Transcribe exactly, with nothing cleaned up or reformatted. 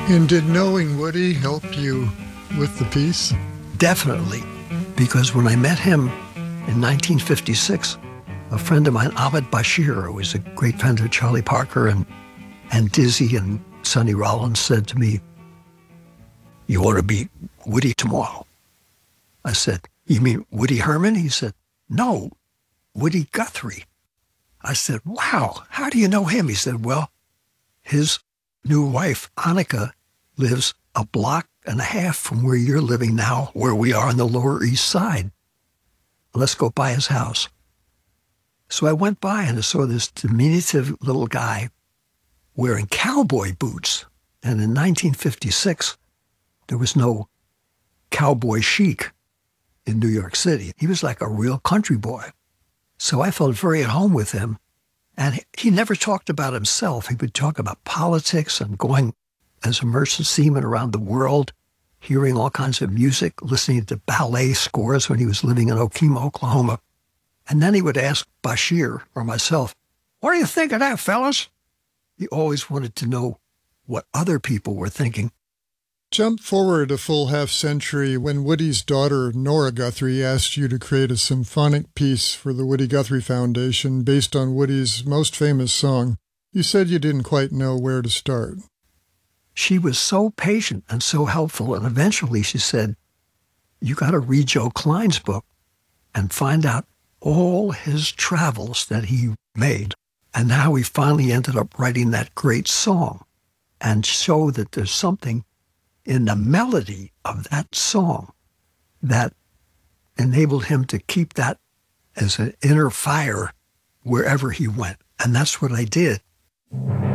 And did knowing Woody help you with the piece? Definitely, because when I met him in nineteen fifty-six, a friend of mine, Ahmed Bashir, who was a great friend of Charlie Parker and, and Dizzy and Sonny Rollins, said to me, "You ought to be Woody tomorrow." I said, "You mean Woody Herman?" He said, "No, Woody Guthrie." I said, "Wow, how do you know him?" He said, "Well, his new wife, Annika, lives a block and a half from where you're living now, where we are on the Lower East Side. Let's go by his house." So I went by and I saw this diminutive little guy wearing cowboy boots. And in nineteen fifty-six, there was no cowboy chic in New York City. He was like a real country boy. So I felt very at home with him. And he never talked about himself. He would talk about politics and going as a merchant seaman around the world, hearing all kinds of music, listening to ballet scores when he was living in Okemah, Oklahoma. And then he would ask Bashir or myself, "What do you think of that, fellas?" He always wanted to know what other people were thinking. Jump forward a full half century when Woody's daughter, Nora Guthrie, asked you to create a symphonic piece for the Woody Guthrie Foundation based on Woody's most famous song. You said you didn't quite know where to start. She was so patient and so helpful, and eventually she said, "You got to read Joe Klein's book and find out all his travels that he made and how he finally ended up writing that great song, and show that there's something in the melody of that song that enabled him to keep that as an inner fire wherever he went." And that's what I did.